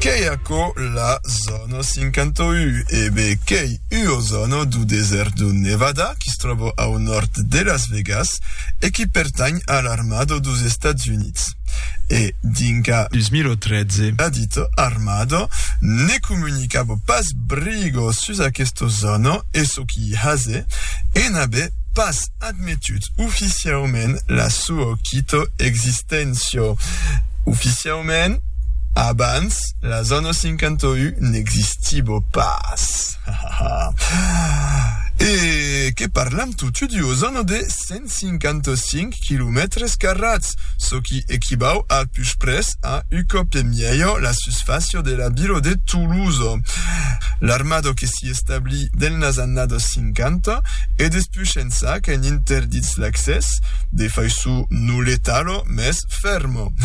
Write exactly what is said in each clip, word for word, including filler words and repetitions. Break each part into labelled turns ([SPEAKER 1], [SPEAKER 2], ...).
[SPEAKER 1] Keiako la zono cinquantadue ebe kei uo zono du desert du Nevada qui si trovo au nord de Las Vegas e qui pertany all'armado dos Stati Units. E dinca
[SPEAKER 2] duemilatredici
[SPEAKER 1] adito armado ne comunicavo pas brigo sus aquesto zono e so qui hase e nabe pas admetut ufficialment la suo quito existencio. Ufficialment abans la zono cinquantadue n'existibo pas. E che parlam tutu di o zono de cent cinquantacinc chilometres carrats, so qui equibau al plus pres a ucope mieio la susfacio de la biro de Toulouse. L'armado che si establi del nasannado cinquanta e despușența che n'interdits l'accès de faisu nuletalo mes fermo.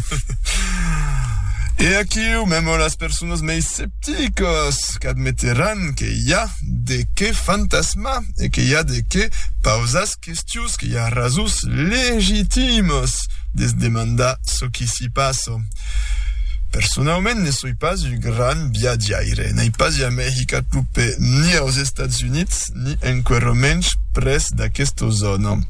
[SPEAKER 1] E aquí memo las personas mei scepticos que admeterán que ya de que fantasma e que ya de que pausas questius que ya rasus legitimos des demanda so qui si passo. Personalment ne soi pas un gran viaggiaire, n'ai pas jamais hicat-lupe ni aos Estats Units ni enquero menys pres d'aquesto zono.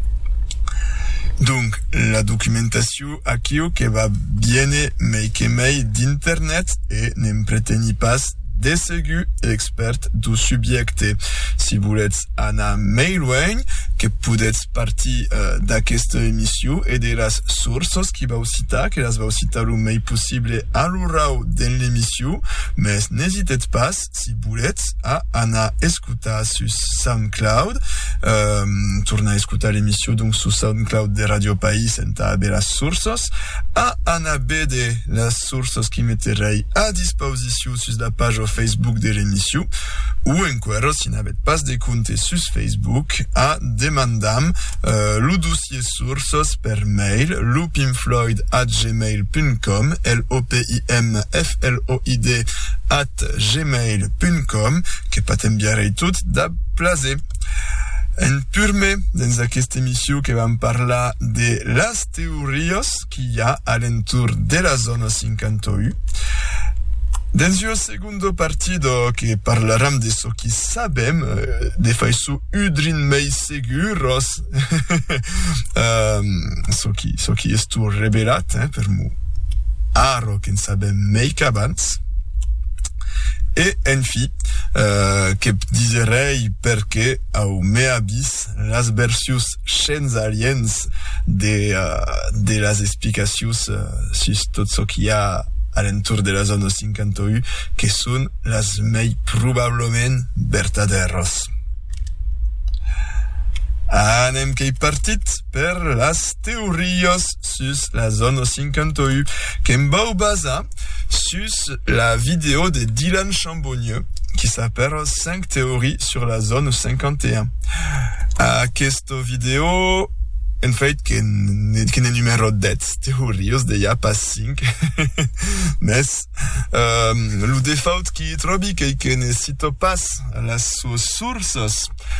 [SPEAKER 1] Donc, la documentació aquí que va biene mei que mei d'internet e n'em preteni pas de segur expert du subjecte. Si volets anar mai lueny, que podets partir uh, d'aquesta emissió e de las sources qui vau citar, que las vau citar lo mai possible a l'orau den l'emissió, mais n'hesitet pas, si volets, a anar escutar sus SoundCloud, um, tornar a escutar l'emissió donc sus SoundCloud de Radio País enta a las sources, a anar vede las sources qui metterei a disposició sus la page Facebook de l'émission, ou enquero, si n'avet pas de compte sus Facebook, a demandam uh, lo dossier sources per mail lupimfloyd at gmail punt com l o p i m f l o i d at gmail punt com que pat enviarei tot da plaze. En purme, dans aquesta emissió que vam parlar de las teories qui hi ha a l'entour de la zona cinquantadue. Dans il segundo partido que parlaram de so qui sabem, de faisu udrin mei seguros, um, so qui, so qui estu revelat, eh, per mu aro que en sabem mei cabans. E enfi, uh, que diserei perché au mea bis las versius scens aliens de, uh, de las explicacions uh, sus tot so qui ha a l'entour de la zona cinquantadue, que són las mei probablement verdaderos. Anem que hi partit per las teories sus la zona cinquantadue, que em vau basar sus la vidéo de Dylan Chambonnier, qui s'appelle cinq théories sur la zone cinquante et un. Aquesta vidéo en fait, que n'e numero dez teorios de ja pas cinc, mes um, lo defaut qui trobi que, que necessito pas las suas sources